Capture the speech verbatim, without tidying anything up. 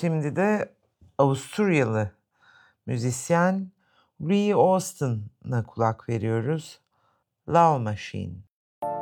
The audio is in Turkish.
Şimdi de Avusturyalı müzisyen Louis Austin'a kulak veriyoruz. Love Machine.